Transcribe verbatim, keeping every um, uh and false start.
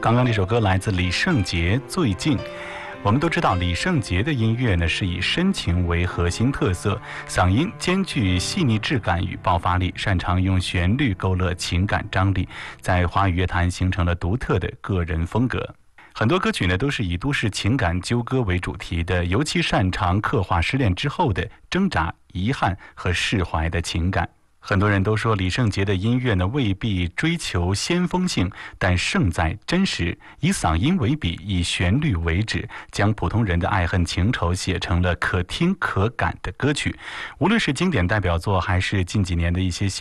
刚刚这首歌来自李圣杰，最近。我们都知道李圣杰的音乐呢是以深情为核心特色，嗓音兼具细腻质感与爆发力，擅长用旋律勾勒情感张力，在华语乐坛形成了独特的个人风格。很多歌曲呢都是以都市情感纠葛为主题的，尤其擅长刻画失恋之后的挣扎、遗憾和释怀的情感。很多人都说李圣杰的音乐呢未必追求先锋性，但胜在真实，以嗓音为笔，以旋律为旨，将普通人的爱恨情仇写成了可听可感的歌曲。无论是经典代表作，还是近几年的一些